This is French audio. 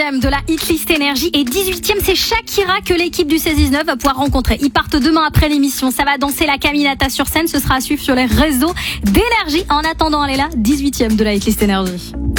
16e de la Hitlist Énergie et 18e, c'est Shakira que l'équipe du 16-19 va pouvoir rencontrer. Ils partent demain après l'émission. Ça va danser la Caminata sur scène. Ce sera à suivre sur les réseaux d'Énergie. En attendant, elle est là, 18e de la Hitlist Énergie.